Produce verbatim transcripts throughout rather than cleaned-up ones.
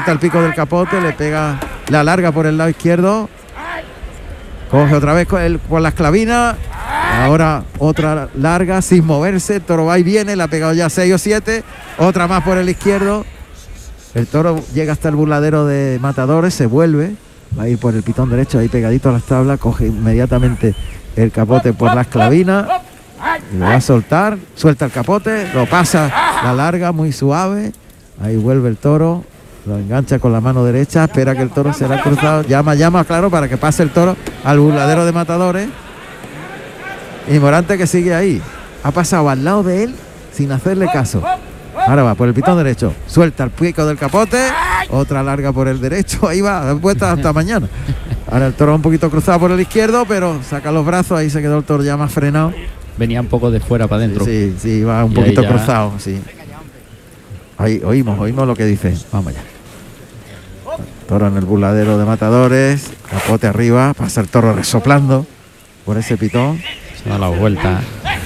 suelta el pico del capote, le pega, la larga por el lado izquierdo, coge otra vez con, el, con la esclavina, ahora otra larga sin moverse, el toro va y viene, le ha pegado ya seis o siete, otra más por el izquierdo, el toro llega hasta el burladero de Matadores, se vuelve, va a ir por el pitón derecho, ahí pegadito a las tablas, coge inmediatamente el capote por la esclavina, y lo va a soltar, suelta el capote, lo pasa, la larga muy suave, ahí vuelve el toro, lo engancha con la mano derecha, espera que el toro será cruzado, llama, llama, claro, para que pase el toro al burladero de Matadores, y Morante que sigue ahí, ha pasado al lado de él sin hacerle caso, ahora va por el pitón derecho, suelta el pico del capote, otra larga por el derecho, ahí va, puesta hasta mañana, ahora el toro un poquito cruzado por el izquierdo, pero saca los brazos, ahí se quedó el toro ya más frenado. Venía un poco de fuera para adentro. Sí, sí, sí, va un y poquito ya... cruzado, sí. Ahí oímos, oímos lo que dice. Vamos ya. Toro en el burladero de Matadores, capote arriba, pasa el toro resoplando por ese pitón. Se da la vuelta.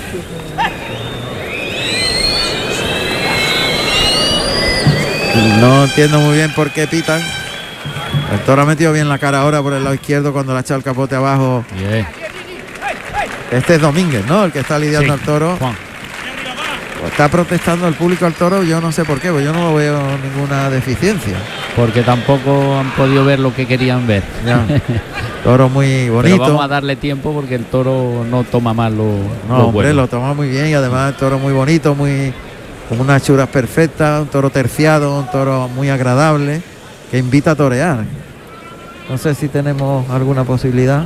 No entiendo muy bien por qué pitan. El toro ha metido bien la cara ahora por el lado izquierdo cuando le ha echado el capote abajo. Yeah. Este es Domínguez, ¿no? El que está lidiando Sí, al toro. Juan. Está protestando el público al toro, yo no sé por qué, pues yo no veo ninguna deficiencia. Porque tampoco han podido ver lo que querían ver. Ya. Toro muy bonito. Pero vamos a darle tiempo porque el toro no toma mal lo, No, lo hombre, bueno. lo toma muy bien y además el toro muy bonito, muy con unas churas perfectas, un toro terciado, un toro muy agradable, que invita a torear. No sé si tenemos alguna posibilidad.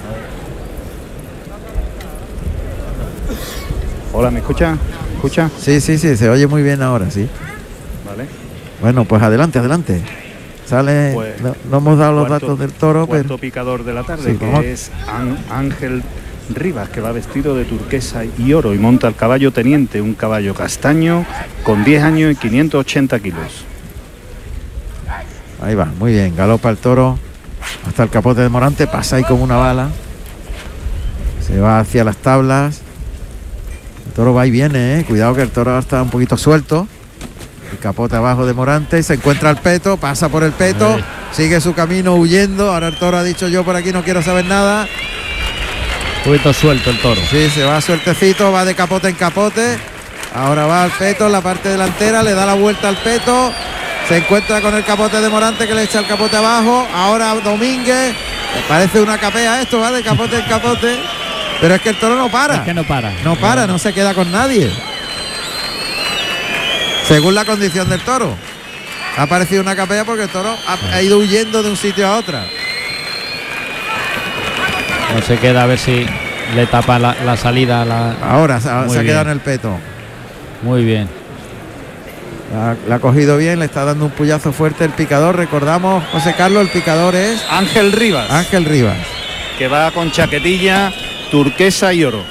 Hola, ¿me escucha? ¿Escucha? Sí, sí, sí, se oye muy bien ahora, sí. Vale. Bueno, pues adelante, adelante. Sale, Pues, no, no hemos dado los cuarto- datos del toro, Cuarto pero picador de la tarde, Sí, que vamos. es Án- Ángel Rivas, que va vestido de turquesa y oro y monta el caballo Teniente, un caballo castaño con diez años y quinientos ochenta kilos. ahí va, muy bien, galopa el toro hasta el capote de Morante, pasa ahí como una bala, se va hacia las tablas, el toro va y viene, ¿eh? Cuidado que el toro ahora está un poquito suelto, el capote abajo de Morante, se encuentra el peto, pasa por el peto, Ay. sigue su camino huyendo, ahora el toro ha dicho yo por aquí no quiero saber nada, Un poquito suelto el toro. sí, se va sueltecito, va de capote en capote, ahora va al peto en la parte delantera, le da la vuelta al peto, se encuentra con el capote de Morante que le echa el capote abajo, ahora Domínguez, me parece una capea esto, va de capote en capote, pero es que el toro no para, Es que no para. no para, no se queda con nadie, según la condición del toro. Ha aparecido una capea porque el toro ha, ha ido huyendo de un sitio a otro. No se queda a ver si le tapa la, la salida. a La... Ahora se, ha- Muy se ha quedado en bien. el peto. Muy bien. La, la ha cogido bien, le está dando un puyazo fuerte el picador. Recordamos, José Carlos, el picador es Ángel Rivas, Ángel Rivas. que va con chaquetilla turquesa y oro.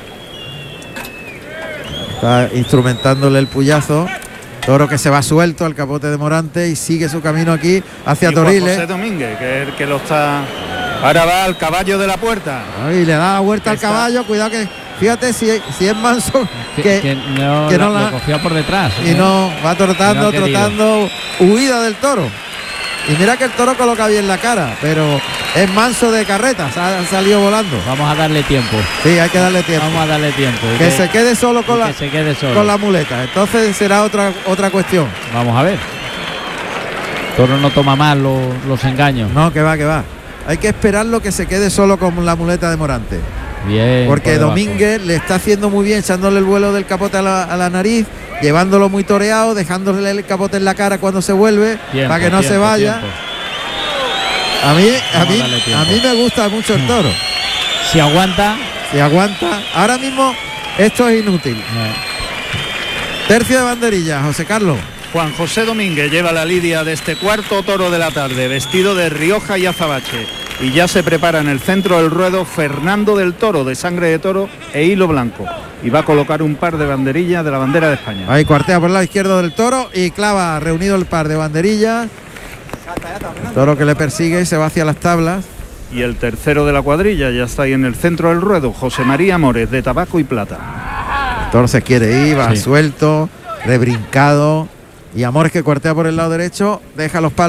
Está instrumentándole el puyazo. Toro que se va suelto al capote de Morante y sigue su camino aquí hacia Y Juan Toriles. José Domínguez, que es el que lo está... Ahora va al caballo de la puerta. Ay, le da la vuelta al Está- caballo, cuidado que, fíjate si, si es manso Que, que, que no, que no la, la- lo cogía por detrás. y ¿eh? no va trotando, No ha querido. trotando, huida del toro. Y mira que el toro coloca bien la cara, pero es manso de carreta, se ha salido volando. Vamos a darle tiempo. Sí, hay que darle tiempo. Vamos a darle tiempo. y Que se quede solo con y la, que se quede solo. con la muleta. Entonces será otra otra cuestión. Vamos a ver. Toro no toma mal los, los engaños. No, que va, que va. Hay que esperarlo que se quede solo con la muleta de Morante. Bien. Porque por debajo. Domínguez le está haciendo muy bien, echándole el vuelo del capote a la, a la nariz, llevándolo muy toreado, dejándole el capote en la cara cuando se vuelve, Tiempo, para que no se tiempo, vaya. tiempo. A mí, a Vamos a mí, darle tiempo. a mí me gusta mucho el toro. Si aguanta. Si aguanta. Ahora mismo esto es inútil. eh, Tercio de banderilla, José Carlos. Juan José Domínguez lleva la lidia de este cuarto toro de la tarde, vestido de Rioja y azabache. Y ya se prepara en el centro del ruedo Fernando del Toro, de sangre de toro e hilo blanco. Y va a colocar un par de banderillas de la bandera de España. Ahí cuartea por el lado izquierdo del toro y clava reunido el par de banderillas. El toro que le persigue y se va hacia las tablas. Y el tercero de la cuadrilla ya está ahí en el centro del ruedo, José María Mores, de tabaco y plata. El toro se quiere ir, va Sí. suelto, rebrincado. Y Amores que cuartea por el lado derecho, deja los palos.